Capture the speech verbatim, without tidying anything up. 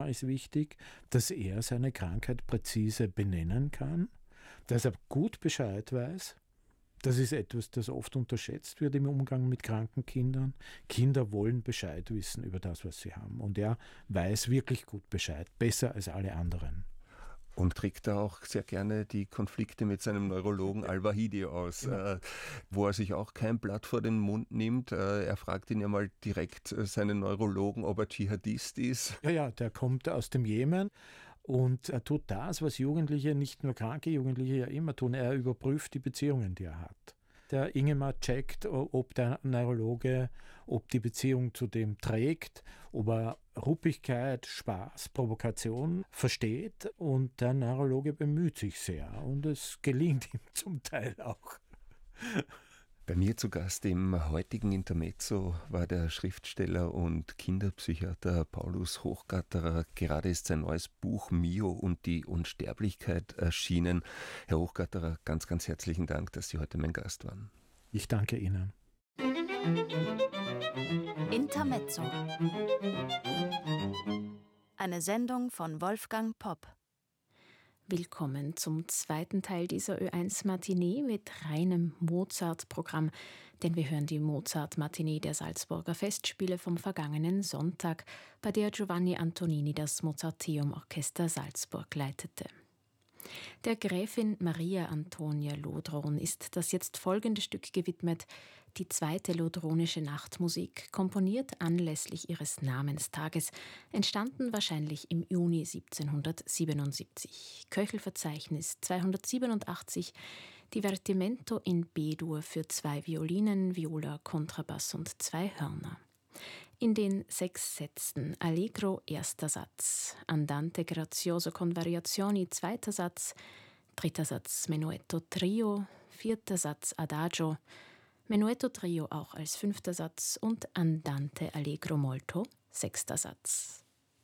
ist wichtig, dass er seine Krankheit präzise benennen kann, dass er gut Bescheid weiß. Das ist etwas, das oft unterschätzt wird im Umgang mit kranken Kindern. Kinder wollen Bescheid wissen über das, was sie haben. Und er weiß wirklich gut Bescheid, besser als alle anderen. Und trägt da auch sehr gerne die Konflikte mit seinem Neurologen Al-Wahidi aus, ja. äh, wo er sich auch kein Blatt vor den Mund nimmt. Äh, er fragt ihn ja mal direkt, äh, seinen Neurologen, ob er Dschihadist ist. Ja, ja, der kommt aus dem Jemen und er tut das, was Jugendliche, nicht nur kranke Jugendliche ja immer tun. Er überprüft die Beziehungen, die er hat. Der Ingemar checkt, ob der Neurologe, ob die Beziehung zu dem trägt, ob er Ruppigkeit, Spaß, Provokation versteht, und der Neurologe bemüht sich sehr und es gelingt ihm zum Teil auch. Bei mir zu Gast im heutigen Intermezzo war der Schriftsteller und Kinderpsychiater Paulus Hochgatterer. Gerade ist sein neues Buch Mio und die Unsterblichkeit erschienen. Herr Hochgatterer, ganz, ganz herzlichen Dank, dass Sie heute mein Gast waren. Ich danke Ihnen. Intermezzo. Eine Sendung von Wolfgang Popp. Willkommen zum zweiten Teil dieser Ö eins Matinee mit reinem Mozart-Programm, denn wir hören die Mozart-Matinee der Salzburger Festspiele vom vergangenen Sonntag, bei der Giovanni Antonini das Mozarteum-Orchester Salzburg leitete. Der Gräfin Maria Antonia Lodron ist das jetzt folgende Stück gewidmet, die zweite Lodronische Nachtmusik, komponiert anlässlich ihres Namenstages, entstanden wahrscheinlich im Juni siebzehnhundertsiebenundsiebzig. Köchelverzeichnis zweihundertsiebenundachtzig, Divertimento in B-Dur für zwei Violinen, Viola, Kontrabass und zwei Hörner. In den sechs Sätzen Allegro erster Satz, Andante grazioso con variazioni zweiter Satz, dritter Satz Menuetto Trio, vierter Satz Adagio, Menuetto Trio auch als fünfter Satz und Andante Allegro molto sechster Satz.